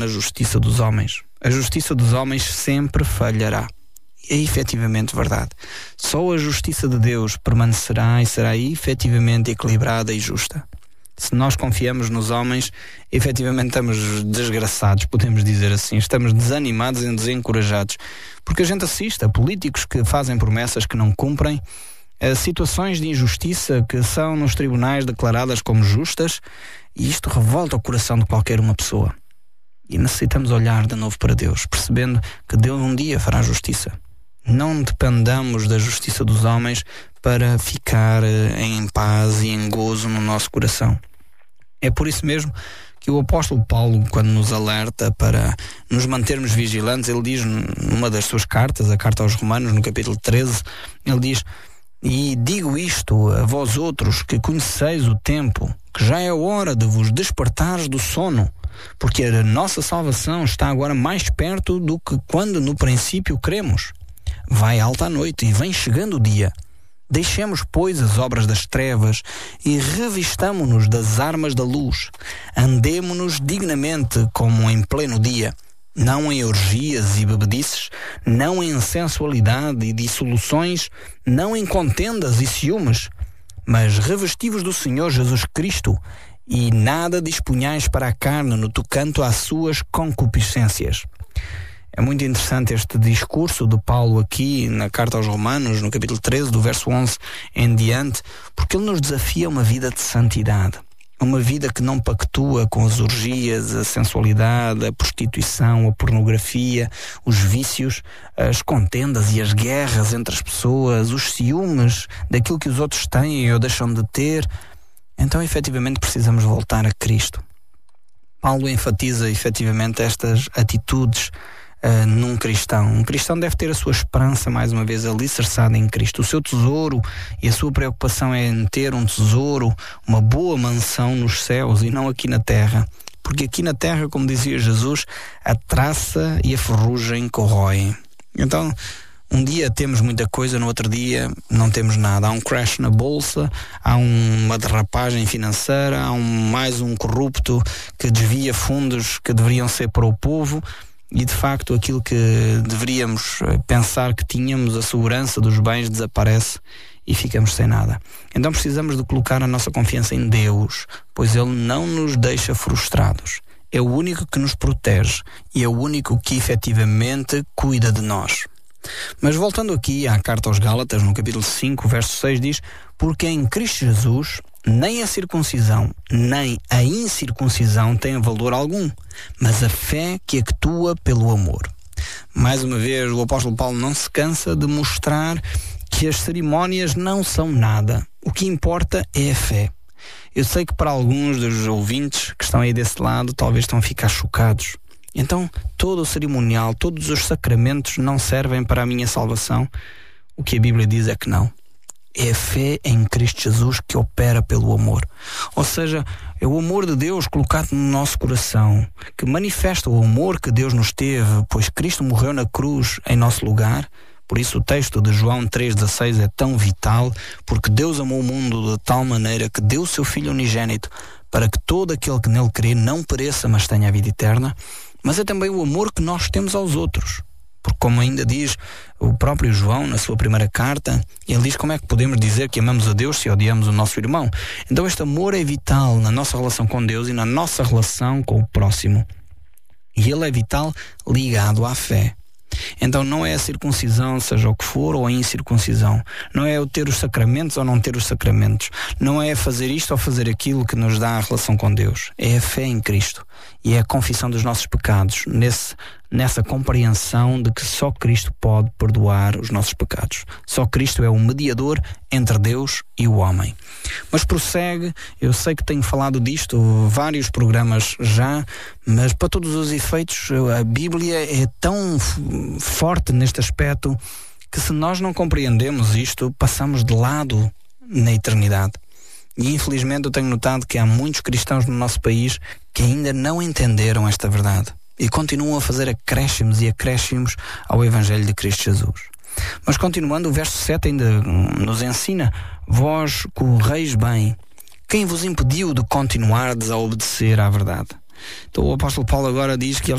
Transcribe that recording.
a justiça dos homens. A justiça dos homens sempre falhará. É efetivamente verdade. Só a justiça de Deus permanecerá e será efetivamente equilibrada e justa. Se nós confiamos nos homens, efetivamente estamos desgraçados, podemos dizer assim. Estamos desanimados e desencorajados. Porque a gente assiste a políticos que fazem promessas que não cumprem, a situações de injustiça que são nos tribunais declaradas como justas, e isto revolta o coração de qualquer uma pessoa. E necessitamos olhar de novo para Deus, percebendo que Deus um dia fará justiça. Não dependamos da justiça dos homens para ficar em paz e em gozo no nosso coração. É por isso mesmo que o apóstolo Paulo, quando nos alerta para nos mantermos vigilantes, ele diz numa das suas cartas, a carta aos Romanos, no capítulo 13, ele diz: "E digo isto a vós outros, que conheceis o tempo, que já é hora de vos despertares do sono, porque a nossa salvação está agora mais perto do que quando no princípio cremos. Vai alta a noite e vem chegando o dia. Deixemos, pois, as obras das trevas e revistamo-nos das armas da luz. Andemo-nos dignamente como em pleno dia, não em orgias e bebedices, não em sensualidade e dissoluções, não em contendas e ciúmes, mas revestivos do Senhor Jesus Cristo, e nada disponhais para a carne no tocante às suas concupiscências." É muito interessante este discurso de Paulo aqui na carta aos Romanos, no capítulo 13, do verso 11 em diante, porque ele nos desafia a uma vida de santidade, uma vida que não pactua com as orgias, a sensualidade, a prostituição, a pornografia, os vícios, as contendas e as guerras entre as pessoas, os ciúmes daquilo que os outros têm ou deixam de ter. Então, efetivamente, precisamos voltar a Cristo. Paulo enfatiza efetivamente estas atitudes num cristão. Um cristão deve ter a sua esperança, mais uma vez, alicerçada em Cristo. O seu tesouro e a sua preocupação é em ter um tesouro, uma boa mansão nos céus e não aqui na terra. Porque aqui na terra, como dizia Jesus, a traça e a ferrugem corroem. Então, um dia temos muita coisa, no outro dia não temos nada. Há um crash na bolsa, há uma derrapagem financeira, há mais um corrupto que desvia fundos que deveriam ser para o povo. E de facto aquilo que deveríamos pensar que tínhamos, a segurança dos bens, desaparece e ficamos sem nada. Então precisamos de colocar a nossa confiança em Deus, pois Ele não nos deixa frustrados. É o único que nos protege e é o único que efetivamente cuida de nós. Mas voltando aqui à carta aos Gálatas, no capítulo 5, verso 6, diz: "Porque em Cristo Jesus nem a circuncisão, nem a incircuncisão têm valor algum, mas a fé que atua pelo amor." Mais uma vez, o apóstolo Paulo não se cansa de mostrar que as cerimónias não são nada. O que importa é a fé. Eu sei que para alguns dos ouvintes que estão aí desse lado, talvez estão a ficar chocados. Então, todo o cerimonial, todos os sacramentos não servem para a minha salvação? O que a Bíblia diz é que não. É a fé em Cristo Jesus que opera pelo amor. Ou seja, é o amor de Deus colocado no nosso coração, que manifesta o amor que Deus nos teve, pois Cristo morreu na cruz em nosso lugar. Por isso o texto de João 3,16 é tão vital, porque Deus amou o mundo de tal maneira que deu o seu Filho unigênito, para que todo aquele que nele crê não pereça, mas tenha a vida eterna. Mas é também o amor que nós temos aos outros. Porque, como ainda diz o próprio João na sua primeira carta, ele diz: como é que podemos dizer que amamos a Deus se odiamos o nosso irmão? Então este amor é vital na nossa relação com Deus e na nossa relação com o próximo. E ele é vital ligado à fé. Então não é a circuncisão, seja o que for, ou a incircuncisão. Não é o ter os sacramentos ou não ter os sacramentos. Não é fazer isto ou fazer aquilo que nos dá a relação com Deus. É a fé em Cristo. E é a confissão dos nossos pecados, nessa compreensão de que só Cristo pode perdoar os nossos pecados. Só Cristo é o mediador entre Deus e o homem. Mas prossegue, eu sei que tenho falado disto vários programas já, mas para todos os efeitos a Bíblia é tão forte neste aspecto que, se nós não compreendemos isto, passamos de lado na eternidade. E infelizmente eu tenho notado que há muitos cristãos no nosso país que ainda não entenderam esta verdade e continuam a fazer acréscimos e acréscimos ao Evangelho de Cristo Jesus. Mas continuando, o verso 7 ainda nos ensina: vós correis bem, quem vos impediu de continuardes a obedecer à verdade? Então o apóstolo Paulo agora diz que ele